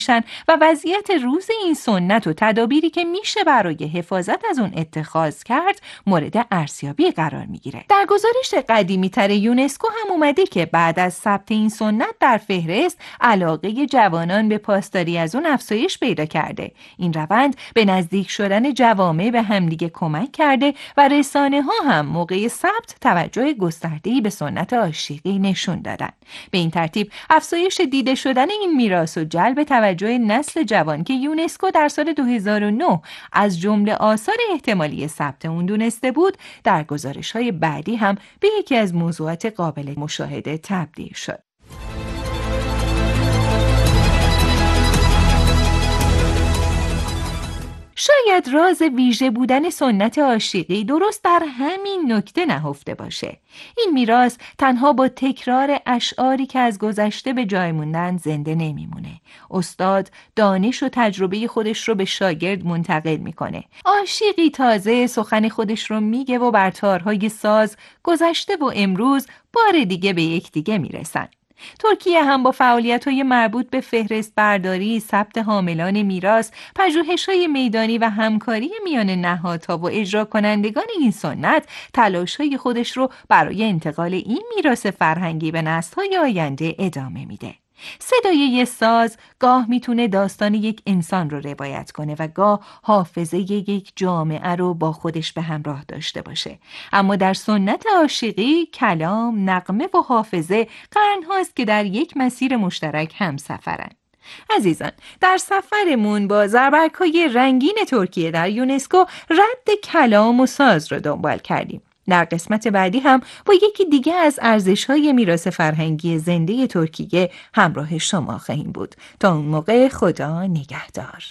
و وضعیت روز این سنت و تدابیری که میشه برای حفاظت از اون اتخاذ کرد مورد ارزیابی قرار میگیره. در گزارش قدیمی تر یونسکو هم اومده که بعد از ثبت این سنت در فهرست علاقه جوانان به پاسداری از اون افزایش پیدا کرده. این روند به نزدیک شدن جوامع به همدیگه کمک کرده و رسانه‌ها هم موقع ثبت توجه گسترده‌ای به سنت عاشقی نشون دادن. به این ترتیب افزایش دیده شدن این میراث و جلب توجه نسل جوان که یونسکو در سال 2009 از جمله آثار احتمالی ثبت اون دونسته بود، در گزارش‌های بعدی هم به یکی از موضوعات قابل مشاهده تبدیل شد. شاید راز ویژه بودن سنت عاشقی درست در همین نکته نهفته باشه. این میراث تنها با تکرار اشعاری که از گذشته به جای موندن زنده نمیمونه. استاد دانش و تجربه خودش رو به شاگرد منتقل میکنه. عاشقی تازه سخن خودش رو میگه و بر تارهای ساز گذشته و امروز بار دیگه به یکدیگه میرسن. ترکیه هم با فعالیت‌های مربوط به فهرست برداری، ثبت حاملان میراث، پژوهش‌های میدانی و همکاری میان نهادها و اجرا کنندگان این سنت، تلاش‌های خودش رو برای انتقال این میراث فرهنگی به نسل‌های آینده ادامه میده. صدای یه ساز گاه میتونه داستان یک انسان رو روایت کنه و گاه حافظه یک جامعه رو با خودش به همراه داشته باشه. اما در سنت عاشقی کلام، نغمه و حافظه قرن‌هاست که در یک مسیر مشترک همسفرن. عزیزان، در سفرمون با زربرگ‌های رنگین ترکیه در یونسکو رد کلام و ساز رو دنبال کردیم. در قسمت بعدی هم با یکی دیگه از ارزش‌های میراث فرهنگی زنده ترکیه همراه شما خواهیم بود. تا اون موقع خدا نگهدار.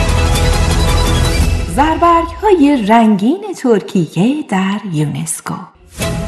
زربرگ‌های رنگین ترکیه در یونسکو.